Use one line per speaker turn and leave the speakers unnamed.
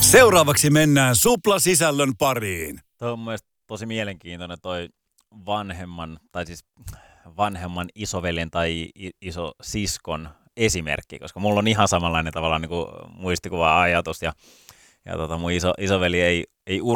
Seuraavaksi mennään suplasisällön pariin.
Tuo on mielestäni tosi mielenkiintoinen toi vanhemman isoveljen tai isosiskon esimerkki, koska mulla on ihan samanlainen tavallaan niin kuin muistikuva-ajatus ja mun isoveli ei